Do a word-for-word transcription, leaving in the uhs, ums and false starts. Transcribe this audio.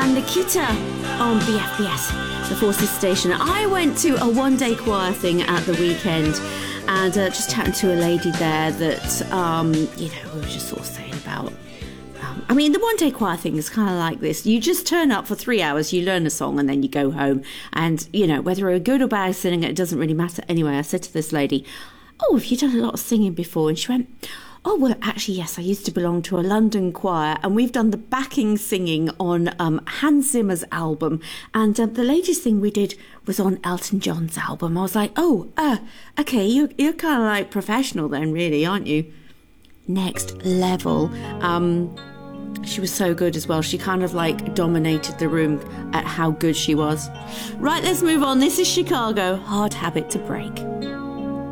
and Nikita on B F B S, the Forces Station. I went to a one-day choir thing at the weekend and uh, just chatting to a lady there that, um, you know, we were just sort of saying about... Um, I mean, the one-day choir thing is kind of like this. You just turn up for three hours, you learn a song, and then you go home. And, you know, whether you're good or bad singing, it doesn't really matter. Anyway, I said to this lady, oh, have you done a lot of singing before? And she went... Oh, well, actually, yes, I used to belong to a London choir and we've done the backing singing on um, Hans Zimmer's album. And uh, the latest thing we did was on Elton John's album. I was like, oh, uh, okay, you're, you're kind of like professional then, really, aren't you? Next level. Um, she was so good as well. She kind of like dominated the room at how good she was. Right, let's move on. This is Chicago, Hard Habit to Break.